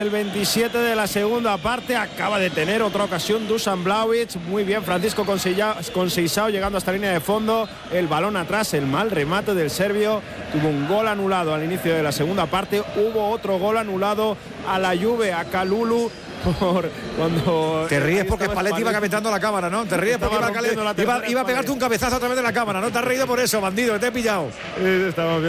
El 27 de la segunda parte, acaba de tener otra ocasión Dusan Vlahovic, muy bien Francisco Conceição llegando hasta la línea de fondo, el balón atrás, el mal remate del serbio, tuvo un gol anulado al inicio de la segunda parte, hubo otro gol anulado a la Juve, a Kalulu. Cuando te ríes porque Spalletti iba calentando la cámara, ¿no? Te ríes porque iba a pegarte un cabezazo a través de la cámara, ¿no? Te has reído por eso, bandido, que te he pillado. Estamos viendo